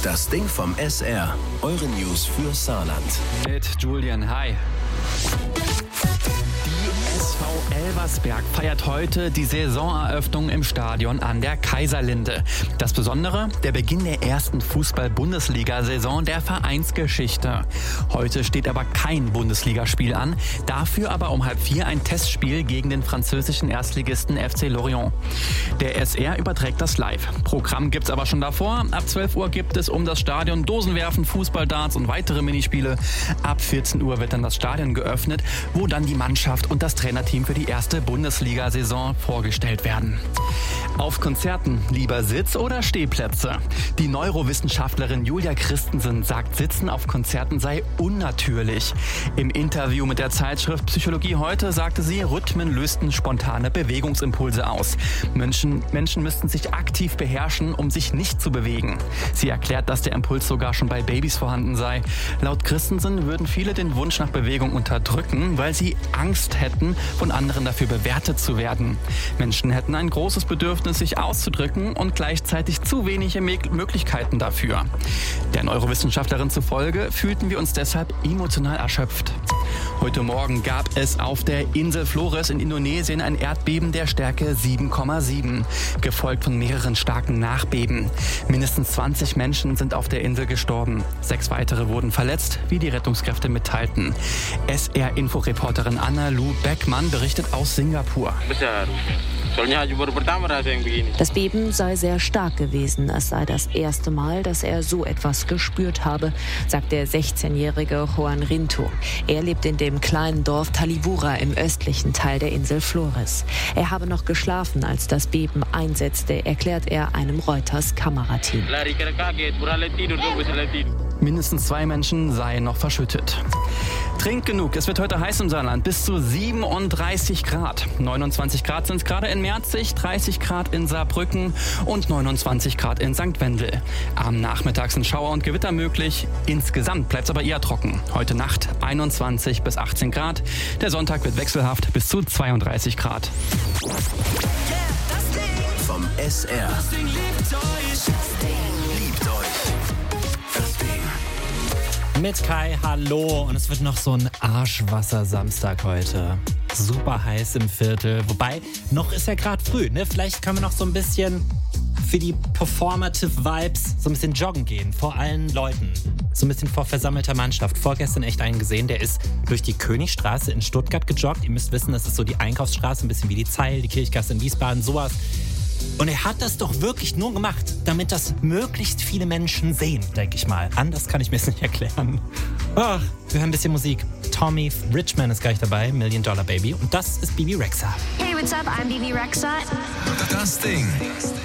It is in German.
Das Ding vom SR. Eure News für Saarland. Mit Julian, hi. Die SV Elversberg feiert heute die Saisoneröffnung im Stadion an der Kaiserlinde. Das Besondere, der Beginn der ersten Fußball-Bundesliga-Saison der Vereinsgeschichte. Heute steht aber kein Bundesligaspiel an, dafür aber um 3:30 ein Testspiel gegen den französischen Erstligisten FC Lorient. Der SR überträgt das live. Programm gibt's aber schon davor. Ab 12 Uhr gibt es um das Stadion Dosenwerfen, Fußball, Darts und weitere Minispiele. Ab 14 Uhr wird dann das Stadion geöffnet, wo dann die Mannschaft und das Trainerteam für die erste Bundesliga-Saison vorgestellt werden. Auf Konzerten lieber Sitz- oder Stehplätze? Die Neurowissenschaftlerin Julia Christensen sagt, Sitzen auf Konzerten sei unnatürlich. Im Interview mit der Zeitschrift Psychologie heute sagte sie, Rhythmen lösten spontane Bewegungsimpulse aus. Menschen müssten sich aktiv beherrschen, um sich nicht zu bewegen. Sie erklärt, dass der Impuls sogar schon bei Babys vorhanden sei. Laut Christensen würden viele den Wunsch nach Bewegung unterdrücken, weil sie Angst hätten, von anderen dafür bewertet zu werden. Menschen hätten ein großes Bedürfnis, sich auszudrücken und gleichzeitig zu wenige Möglichkeiten dafür. Der Neurowissenschaftlerin zufolge fühlten wir uns deshalb emotional erschöpft. Heute Morgen gab es auf der Insel Flores in Indonesien ein Erdbeben der Stärke 7,7, gefolgt von mehreren starken Nachbeben. Mindestens 20 Menschen sind auf der Insel gestorben. 6 weitere wurden verletzt, wie die Rettungskräfte mitteilten. SR-Inforeporterin Anna-Lu Beckmann berichtet aus Singapur. Das Beben sei sehr stark gewesen. Es sei das erste Mal, dass er so etwas gespürt habe, sagt der 16-jährige Juan Rinto. Er lebt in dem kleinen Dorf Talibura im östlichen Teil der Insel Flores. Er habe noch geschlafen, als das Beben einsetzte, erklärt er einem Reuters-Kamerateam. Mindestens 2 Menschen seien noch verschüttet. Trink genug, es wird heute heiß im Saarland, bis zu 37 Grad. 29 Grad sind es gerade in Merzig, 30 Grad in Saarbrücken und 29 Grad in St. Wendel. Am Nachmittag sind Schauer und Gewitter möglich. Insgesamt bleibt es aber eher trocken. Heute Nacht 21 bis 18 Grad. Der Sonntag wird wechselhaft bis zu 32 Grad. Vom SR. Das Ding liebt euch. Liebt euch. Das Ding. Mit Kai, hallo. Und es wird noch so ein Arschwasser-Samstag heute. Super heiß im Viertel. Wobei, noch ist ja gerade früh, ne? Vielleicht können wir noch so ein bisschen für die Performative Vibes so ein bisschen joggen gehen. Vor allen Leuten. So ein bisschen vor versammelter Mannschaft. Vorgestern echt einen gesehen, der ist durch die Königstraße in Stuttgart gejoggt. Ihr müsst wissen, das ist so die Einkaufsstraße, ein bisschen wie die Zeil, die Kirchgasse in Wiesbaden, sowas. Und er hat das doch wirklich nur gemacht, damit das möglichst viele Menschen sehen, denke ich mal. Anders kann ich mir es nicht erklären. Oh, wir hören ein bisschen Musik. Tommy Richman ist gleich dabei, $1 Million Baby. Und das ist Bibi Rexha. Hey, what's up? I'm Bibi Rexha. Das Ding.